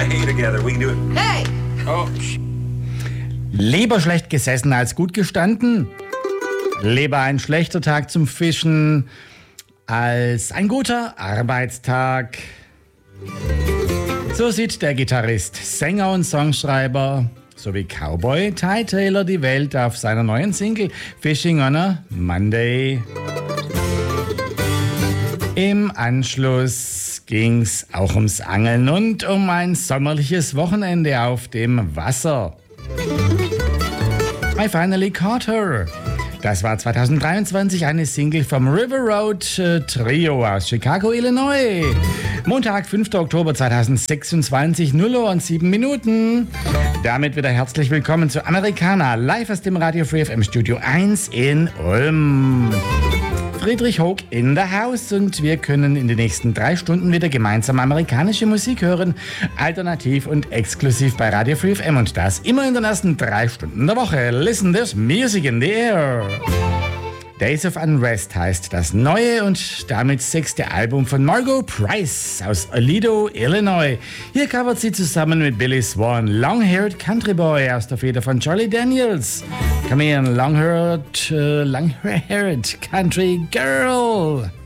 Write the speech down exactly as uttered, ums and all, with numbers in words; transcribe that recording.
A together. We can do it. Hey! Oh, sh- Lieber schlecht gesessen als gut gestanden. Lieber ein schlechter Tag zum Fischen als ein guter Arbeitstag. So sieht der Gitarrist, Sänger und Songschreiber sowie Cowboy Ty Taylor die Welt auf seiner neuen Single Fishing on a Monday. Im Anschluss ging's auch ums Angeln und um ein sommerliches Wochenende auf dem Wasser. I Finally Caught Her. Das war zweitausenddreiundzwanzig eine Single vom River Road äh, Trio aus Chicago, Illinois. Montag, fünfter Oktober zweitausendsechsundzwanzig, null Uhr und sieben Minuten. Damit wieder herzlich willkommen zu Americana, live aus dem Radio Free F M Studio eins in Ulm. Friedrich Hoog in the house und wir können in den nächsten drei Stunden wieder gemeinsam amerikanische Musik hören, alternativ und exklusiv bei Radio Free F M und das immer in den ersten drei Stunden der Woche. Listen, there's music in the air. Days of Unrest heißt das neue und damit sechste Album von Margo Price aus Aledo, Illinois. Hier covert sie zusammen mit Billy Swan Long-Haired Country Boy aus der Feder von Charlie Daniels. Come here, Long-Haired, uh, Long-Haired Country Girl.